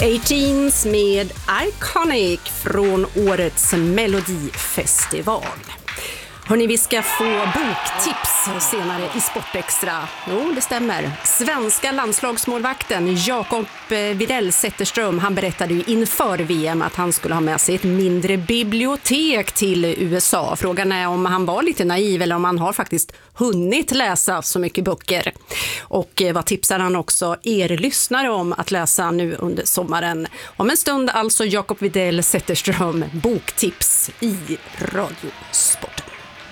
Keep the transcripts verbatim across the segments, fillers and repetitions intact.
Eighteens med Iconic från årets Melodifestival. Hörrni, vi ska få boktips senare i Sportextra. Jo, det stämmer. Svenska landslagsmålvakten Jakob Widell Zetterström, han berättade ju inför V M att han skulle ha med sig ett mindre bibliotek till U S A. Frågan är om han var lite naiv eller om han har faktiskt hunnit läsa så mycket böcker. Och vad tipsar han också er lyssnare om att läsa nu under sommaren? Om en stund alltså Jakob Widell Zetterström, boktips i Radiosporten.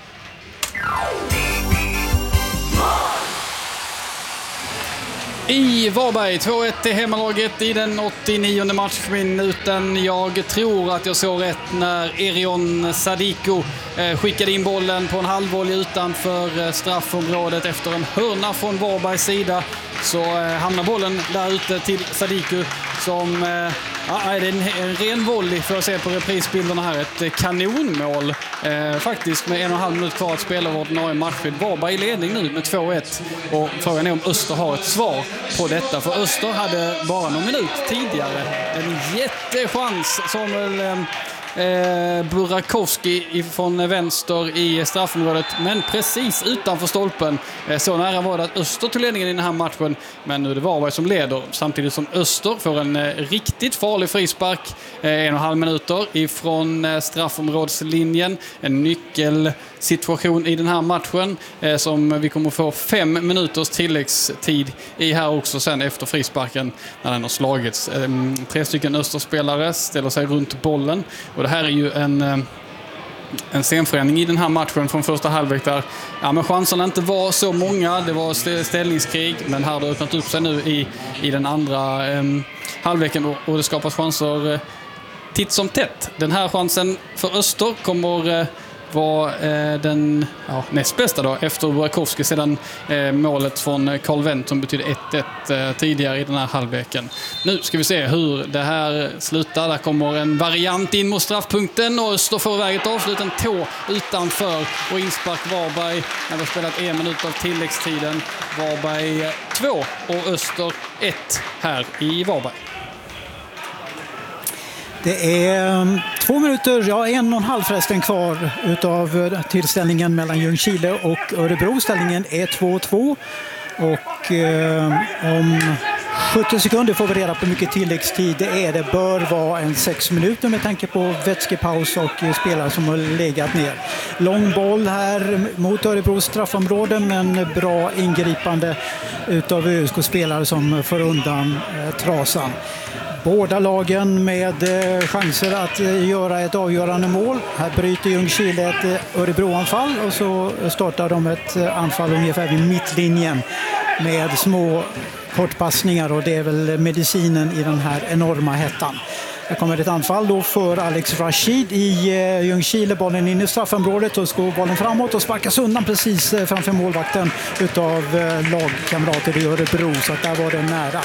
I Varberg, två ett till hemmalaget i den åttionionde matchminuten. Jag tror att jag såg rätt när Erion Sadiko skickade in bollen på en halvvolley utanför straffområdet efter en hörna från Varbergs sida. Så hamnar bollen där ute till Sadiko som ja, är en, en ren volley för att se på reprisbilderna här. Ett kanonmål eh, faktiskt med en och en halv minut kvar att spela vårt ordinarie matchtid. Varberg i ledning nu med två ett och frågan är om Öster har ett svar på detta. För Öster hade bara någon minut tidigare en jättechans som väl eh, Eh, Burakovsky från vänster i straffområdet, men precis utanför stolpen. Eh, så nära var det att Öster tog ledningen i den här matchen, men nu är det Varberg som leder samtidigt som Öster får en eh, riktigt farlig frispark eh, en och en halv minuter ifrån eh, straffområdslinjen. En nyckelsituation i den här matchen eh, som vi kommer få fem minuters tilläggstid i här också sen efter frisparken när den har slagits. Eh, tre stycken Österspelare ställer sig runt bollen. Och det här är ju en, en scenförändring i den här matchen från första halvlek där ja, men chanserna inte var så många. Det var ställningskrig, men här har det öppnat upp sig nu i, i den andra eh, halvleken och, och det skapas chanser eh, titt som tätt. Den här chansen för Öster kommer eh, var eh, den ja, näst bästa då efter Burakovsky sedan eh, målet från Carl Wendt som betyder ett ett eh, tidigare i den här halvleken. Nu ska vi se hur det här slutar. Där kommer en variant in mot straffpunkten och Öster får väget avslut en tå utanför och inspark Varberg när vi har spelat en minut av tilläggstiden. Varberg två och Öster ett här i Varberg. Det är två minuter, ja en och en halv förresten kvar utav tillställningen mellan Ljungskile och Örebro. Ställningen är två två och eh, om sjuttio sekunder får vi reda på mycket tilläggstid det är. Det bör vara en sex minuter med tanke på vätskepaus och spelare som har legat ner. Lång boll här mot Örebros straffområde, men bra ingripande utav Ö S K-spelare som får undan eh, trasan. Båda lagen med chanser att göra ett avgörande mål. Här bryter Ljungskile ett Örebro-anfall och så startar de ett anfall ungefär vid mittlinjen med små kortpassningar och det är väl medicinen i den här enorma hettan. Det kommer ett anfall då för Alex Rashid i Ljungskile. Bollen in i straffområdet och så går bollen framåt och sparkas undan precis framför målvakten utav lagkamrater i Örebro, så att där var det nära.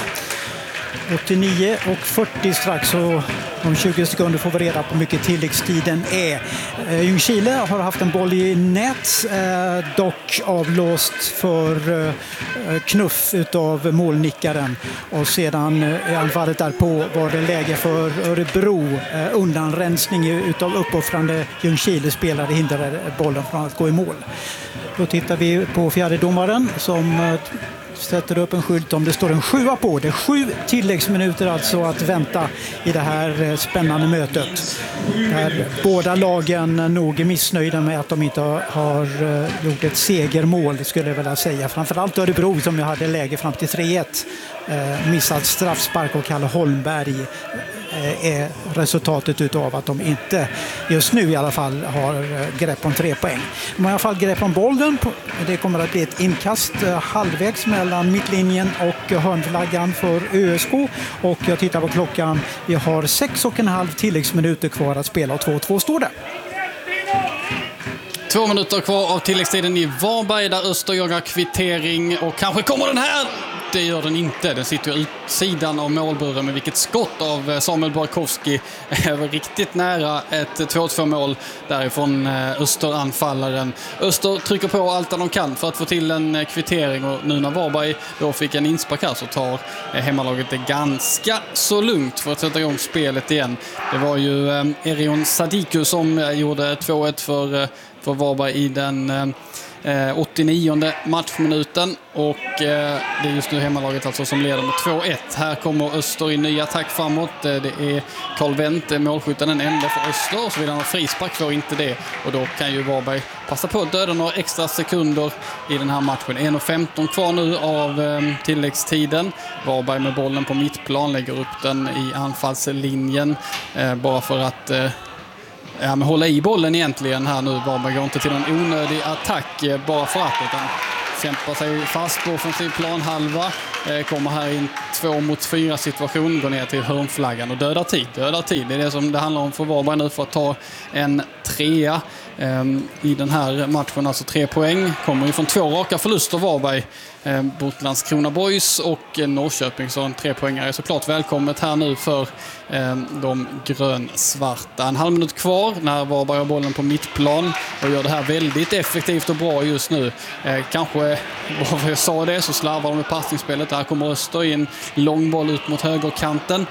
åttionio och fyrtio strax, och om tjugo sekunder får vi reda på hur mycket tilläggstiden är. Ljungskile har haft en boll i nät, dock avlåst för knuff utav målnickaren. Och sedan i anfallet därpå var det läge för Örebro. Undanrensning utav uppoffrande Ljungskile-spelare hindrade bollen från att gå i mål. Då tittar vi på fjärde domaren som sätter upp en skylt om det står en sjua på. Det är sju tilläggsminuter alltså att vänta i det här spännande mötet. Där båda lagen nog är missnöjda med att de inte har gjort ett segermål, skulle jag vilja säga. Framförallt Örebro som jag hade läge fram till tre ett. Eh, missad straffspark och Kalle Holmberg eh, är resultatet utav att de inte just nu i alla fall har eh, grepp om tre poäng. De har i alla fall grepp om bollen. Det kommer att bli ett inkast eh, halvvägs mellan mittlinjen och hörnflaggan för Ö S K. Och jag tittar på klockan. Vi har sex och en halv tilläggsminuter kvar att spela och två två står det. Två minuter kvar av tilläggstiden i Varberg där Öster jagar kvittering och kanske kommer den här det gör den inte. Den sitter ju utsidan av målburen, med vilket skott av Samuel Borkowski är riktigt nära ett två två mål därifrån Österanfallaren. Öster trycker på allt de kan för att få till en kvittering, och nu när Varberg då fick en inspark här så tar hemmalaget det ganska så lugnt för att sätta igång spelet igen. Det var ju Erion Sadiku som gjorde två ett för, för Varberg i den åttionionde matchminuten, och det är just nu hemmalaget alltså som leder med två ett. Här kommer Öster i ny attack framåt. Det är Carl Wendt, målskytten, den enda för Öster, så vill han ha frispark, får inte det, och då kan ju Varberg passa på att döda några extra sekunder i den här matchen. en femton kvar nu av tilläggstiden. Varberg med bollen på mittplan, lägger upp den i anfallslinjen bara för att Ja, men hålla i bollen egentligen här nu. Varberg går inte till en onödig attack bara för att, utan kämpar sig fast på offensiv planhalva. Kommer här i en två mot fyra situation, går ner till hörnflaggan och dödar tid. Dödar tid, det är det som det handlar om för Varberg nu, för att ta en trea i den här matchen. Alltså tre poäng. Kommer ju från två raka förluster Varberg. Mot Landskrona Boys och Norrköping, så en trepoängare är såklart välkommet här nu för de grönsvarta. En halv minut kvar när Varberg har bollen på mittplan och gör det här väldigt effektivt och bra just nu. Kanske, bara för jag sa det, så slarvar de med passningsspelet. Här kommer Öster in, lång boll ut mot högerkanten.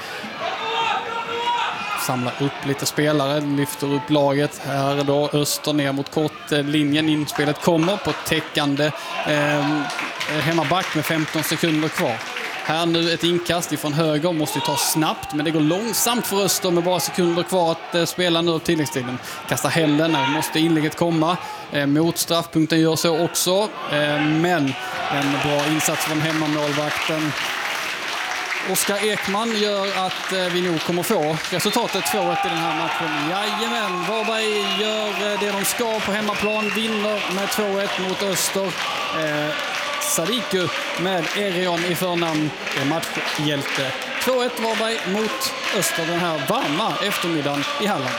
Samlar upp lite spelare, lyfter upp laget. Här då Öster ner mot kortlinjen. Inspelet kommer på täckande eh, hemmaback med femton sekunder kvar. Här nu ett inkast ifrån höger, måste ta snabbt, men det går långsamt för Öster med bara sekunder kvar att eh, spela nu av tilläggstiden. Kastar hällen, när måste inlägget komma. Eh, mot straffpunkten gör så också, eh, men en bra insats från hemmamålvakten Oskar Ekman gör att eh, vi nog kommer få resultatet två ett i den här matchen. Jajamän, Varberg gör det de ska på hemmaplan, vinner med två ett mot Öster. Eh, Sadiku med Erion i förnamn är matchhjälte. två ett Varberg mot Öster den här varma eftermiddagen i Halland.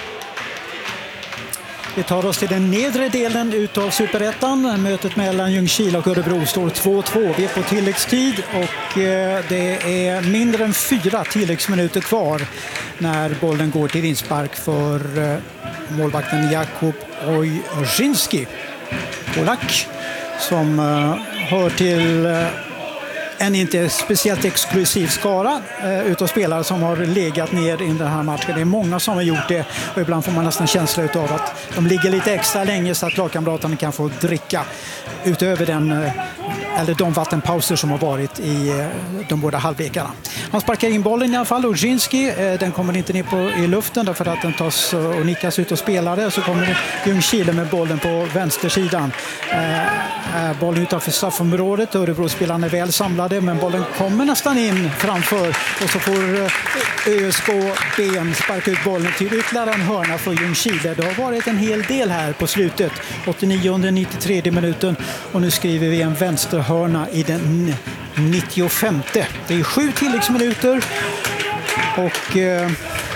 Vi tar oss till den nedre delen utav Superettan. Mötet mellan Ljungskile och Örebro står två två. Vi är på tilläggstid och det är mindre än fyra tilläggsminuter kvar när bollen går till inspark för målvakten Jakub Ojrzynski. Polak som hör till en inte speciellt exklusiv skara eh, utav spelare som har legat ner i den här matchen. Det är många som har gjort det, och ibland får man nästan känsla av att de ligger lite extra länge så att lagkamraterna kan få dricka utöver den, eh, eller de vattenpauser som har varit i eh, de båda halvlekarna. Han sparkar in bollen i alla fall, Ojrzynski. Eh, den kommer inte ner på, i luften därför att den tas och nickas ut av spelare. Så kommer Ljungskile med bollen på vänstersidan. Eh, bollen utanför straffområdet. Örebro-spelarna är väl samlade, men bollen kommer nästan in framför, och så får ÖSK Ben sparka ut bollen till ytterligare en hörna för Ljungskile. Det har varit en hel del här på slutet, åttionionde nittiotredje minuten, och nu skriver vi en vänsterhörna i den nittiofemte. Det är sju tilläggsminuter och eh,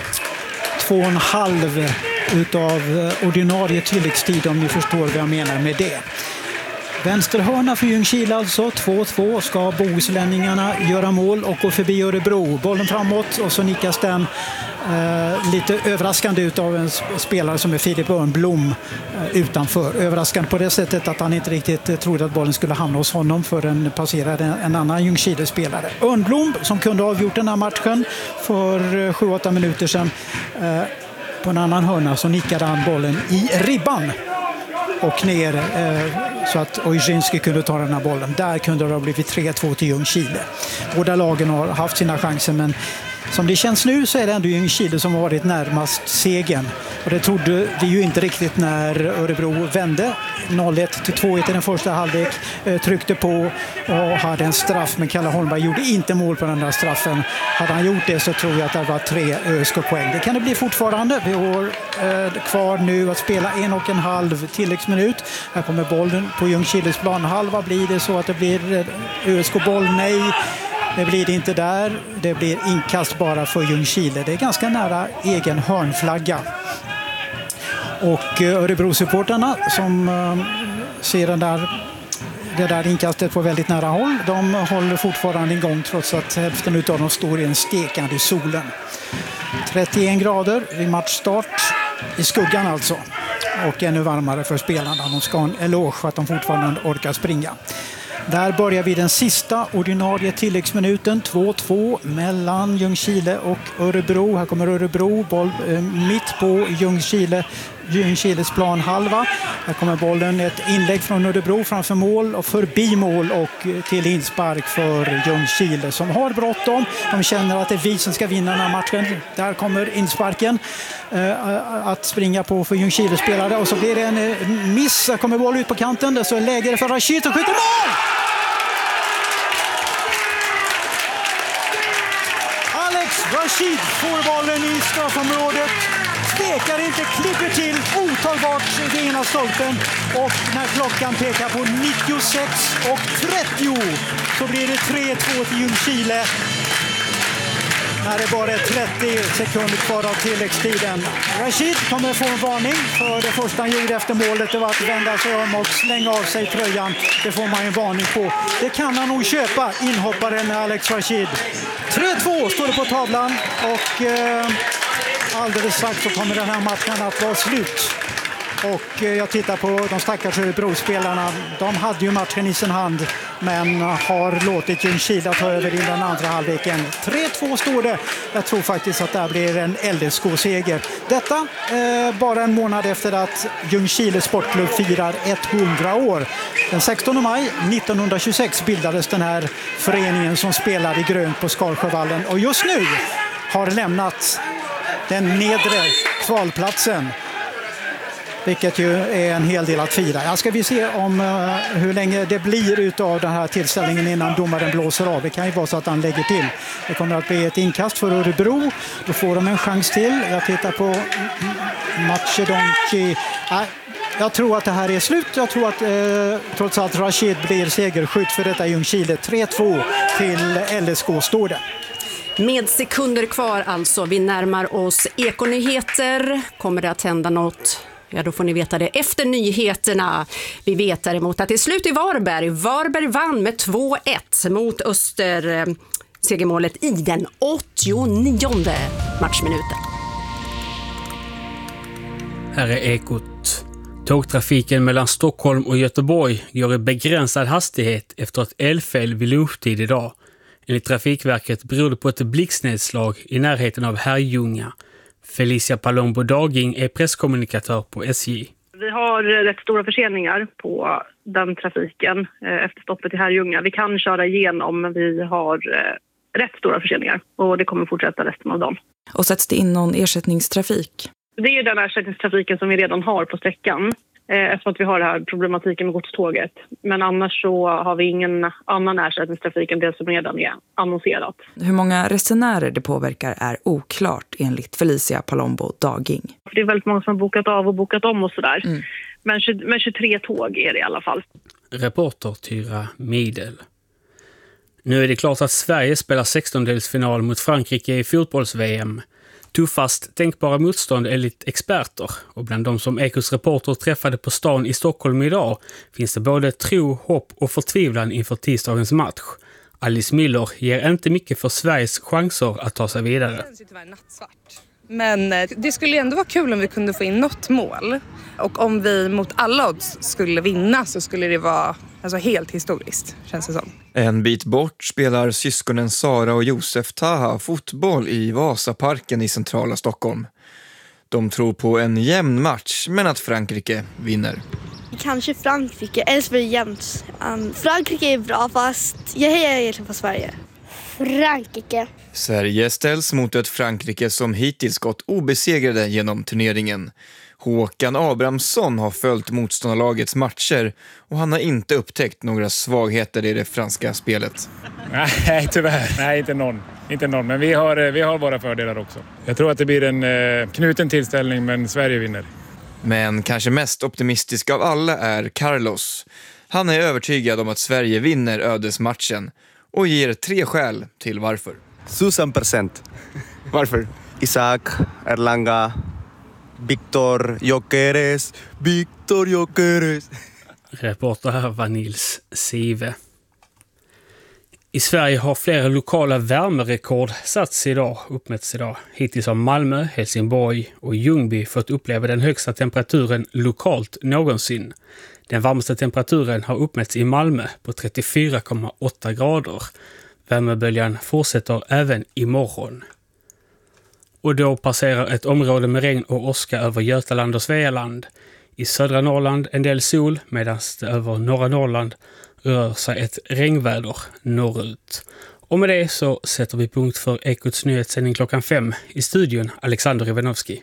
två och en halv utav ordinarie tilläggstid, om ni förstår vad jag menar med det. Vänsterhörna för Ljungskile alltså, två två. Ska bohuslänningarna göra mål och gå förbi Örebro. Bollen framåt och så nickas den eh, lite överraskande ut av en spelare som är Filip Örnblom eh, utanför. Överraskande på det sättet att han inte riktigt eh, trodde att bollen skulle hamna hos honom för den passerade en, en annan Ljungskile-spelare. Örnblom som kunde ha avgjort den här matchen för eh, sju åtta minuter sedan. Eh, på en annan hörna så nickade han bollen i ribban och ner eh, så att Ojrzynski kunde ta den här bollen. Där kunde det ha blivit tre två till Ljungskile. Båda lagen har haft sina chanser, men som det känns nu så är det ändå Ljungskile som har varit närmast segern. Och det trodde vi ju inte riktigt när Örebro vände. noll ett till två ett i den första halvlek. Eh, tryckte på och hade en straff, men Kalle Holmberg gjorde inte mål på den där straffen. Hade han gjort det så tror jag att det var tre ÖSK-poäng. Det kan det bli fortfarande. Vi har eh, kvar nu att spela en och en halv tilläggsminut. Här kommer bollen på Ljungskiles planhalva. Blir det så att det blir ÖSK-boll? Nej. Det blir det inte där. Det blir inkast bara för Ljungskile. Det är ganska nära egen hörnflagga. Och Örebro-supporterna som ser den där det där inkastet på väldigt nära håll. De håller fortfarande igång trots att hälften av dem står i en stekande solen. trettioen grader vid matchstart, i skuggan alltså. Och ännu varmare för spelarna. De ska ha en eloge för att de fortfarande orkar springa. Där börjar vi den sista ordinarie tilläggsminuten. två två mellan Ljungskile och Örebro. Här kommer Örebro, boll eh, mitt på Ljungskile, Ljungskiles planhalva. Här kommer bollen, ett inlägg från Örebro framför mål och förbi mål och till inspark för Ljungskile som har bråttom. De känner att det är vi som ska vinna den här matchen. Där kommer insparken eh, att springa på för Ljungskile spelare och så blir det en eh, miss. Här kommer boll ut på kanten. Det så är läge för Rashid som skjuter mål! Rashid får bollen i straffområdet, stekar inte, klipper till otagbart i ena stolpen och när klockan pekar på nittiosex och trettio så blir det tre två till Ljungskile. När det bara är trettio sekunder kvar av tilläggstiden. Rashid kommer få en varning för det första han gjorde efter målet. Det var att vända sig om och slänga av sig tröjan. Det får man en varning på. Det kan han nog köpa, inhopparen Alex Rashid. tre två står det på tavlan och eh, alldeles strax så kommer den här matchen att vara slut. Och eh, jag tittar på de stackars Örebro-spelarna. De hade ju matchen i sin hand men har låtit Ljungskile ta över i den andra halvleken. tre två står det. Jag tror faktiskt att det blir en L S K-seger. Detta eh, bara en månad efter att Ljungskile sportklubb firar hundra år. Den sextonde maj nittonhundratjugosex bildades den här föreningen som spelar i grönt på Skarsjövallen. Och just nu har lämnat den nedre kvalplatsen. Vilket ju är en hel del att fira. Jag ska vi se om uh, hur länge det blir utav den här tillställningen innan domaren blåser av. Det kan ju vara så att han lägger till. Det kommer att bli ett inkast för Örebro. Då får de en chans till. Jag tittar på Macedonci. Äh, jag tror att det här är slut. Jag tror att eh, trots allt Rashid blir segerskytt för detta Ljungskile. tre två till L S K står det. Med sekunder kvar alltså. Vi närmar oss Ekonyheter. Kommer det att hända något? Ja, då får ni veta det efter nyheterna. Vi vet däremot att det är slut i Varberg. Varberg vann med två ett mot Öster. Segermålet i den åttionionde matchminuten. Här är Ekot. Tågtrafiken mellan Stockholm och Göteborg går i begränsad hastighet efter ett elfel vid lunchtid idag. Enligt Trafikverket beror det på ett blixtnedslag i närheten av Herrljunga. Felicia Palombo Daging är presskommunikatör på S J. Vi har rätt stora förseningar på den trafiken efter stoppet i Herrljunga. Vi kan köra igenom men vi har rätt stora förseningar och det kommer fortsätta resten av dagen. Och sätts det in någon ersättningstrafik? Det är ju den ersättningstrafiken som vi redan har på sträckan eftersom att vi har den här problematiken med godståget. Men annars så har vi ingen annan ersättningstrafik än det som redan är annonserat. Hur många resenärer det påverkar är oklart enligt Felicia Palombo Daging. Det är väldigt många som har bokat av och bokat om och sådär. Mm. Men, men tjugotre tåg är det i alla fall. Reporter Tyra Midel. Nu är det klart att Sverige spelar sextondelsfinal mot Frankrike i fotbolls-V M. Tuffast tänkbara motstånd enligt experter och bland de som Ekos reporter träffade på stan i Stockholm idag finns det både tro, hopp och förtvivlan inför tisdagens match. Alice Müller ger inte mycket för Sveriges chanser att ta sig vidare. Det är tyvärr nattsvart. Men det skulle ändå vara kul om vi kunde få in något mål. Och om vi mot alla odds skulle vinna så skulle det vara alltså, helt historiskt, känns det som. En bit bort spelar syskonen Sara och Josef Taha fotboll i Vasaparken i centrala Stockholm. De tror på en jämn match men att Frankrike vinner. Kanske Frankrike, eller så blir det jämnt. Um, Frankrike är bra fast jag hejar egentligen på Sverige. Frankrike. Sverige ställs mot ett Frankrike som hittills gått obesegrade genom turneringen. Håkan Abrahamsson har följt motståndarlagets matcher och han har inte upptäckt några svagheter i det franska spelet. Nej, tyvärr. Nej, inte någon. Inte någon, men vi har, vi har våra fördelar också. Jag tror att det blir en eh, knuten tillställning, men Sverige vinner. Men kanske mest optimistisk av alla är Carlos. Han är övertygad om att Sverige vinner ödesmatchen och ger tre skäl till varför. Tusen procent. Varför? Isaac, Erlanga, Victor Gyökeres, Victor Gyökeres. Reporter här var Nils Sive. I Sverige har flera lokala värmerekord satts idag, uppmätts idag. Hittills har Malmö, Helsingborg och Ljungby fått uppleva den högsta temperaturen lokalt någonsin. Den varmaste temperaturen har uppmätts i Malmö på trettiofyra komma åtta grader. Värmeböljan fortsätter även imorgon. Och då passerar ett område med regn och åska över Götaland och Svealand. I södra Norrland en del sol, medan det över norra Norrland rör sig ett regnväder norrut. Och med det så sätter vi punkt för Ekots nyhetssändning klockan fem. I studion Alexander Ivanovski.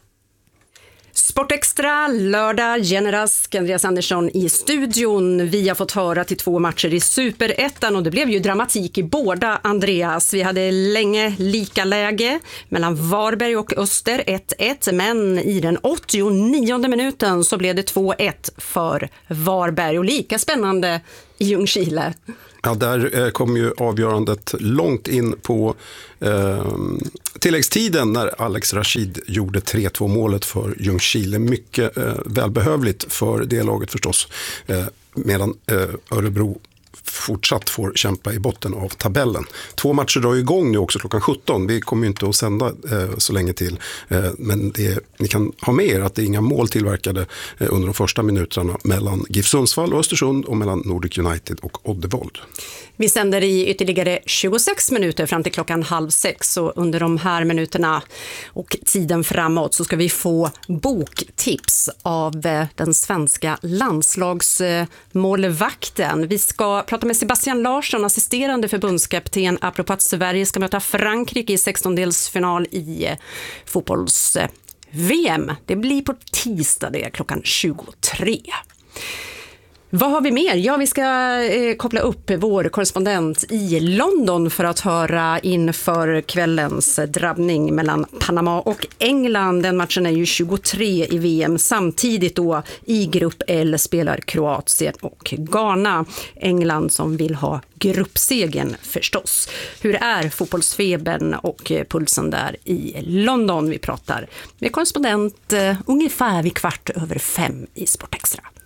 Sportextra, lördag, Jenny Rask, Andreas Andersson i studion. Vi har fått höra till två matcher i Superettan och det blev ju dramatik i båda, Andreas. Vi hade länge lika läge mellan Varberg och Öster, ett ett, men i den åttionionde minuten så blev det två ett för Varberg och lika spännande i Ljungskile. Ja, där kom ju avgörandet långt in på eh, tilläggstiden när Alex Rashid gjorde tre två målet för Ljungskile. Mycket eh, välbehövligt för det laget förstås, eh, medan eh, Örebro fortsatt får kämpa i botten av tabellen. Två matcher drar igång nu också klockan sjutton. Vi kommer ju inte att sända eh, så länge till. Eh, men det, ni kan ha med er att det är inga mål tillverkade eh, under de första minuterna mellan GIF Sundsvall och Östersund och mellan Nordic United och Oddevold. Vi sänder i ytterligare tjugosex minuter fram till klockan halv sex och under de här minuterna och tiden framåt så ska vi få boktips av den svenska landslagsmålvakten. Vi ska prata med Sebastian Larsson, assisterande förbundskapten, apropå att Sverige ska möta Frankrike i sextondelsfinal i fotbolls-V M. Det blir på tisdag, det är klockan tjugotre. Vad har vi mer? Ja, vi ska eh, koppla upp vår korrespondent i London för att höra inför kvällens drabbning mellan Panama och England. Den matchen är ju tjugotre i V M. Samtidigt då i grupp L spelar Kroatien och Ghana. England som vill ha gruppsegen förstås. Hur är fotbollsfebern och pulsen där i London? Vi pratar med korrespondent eh, ungefär vid kvart över fem i Sportextra.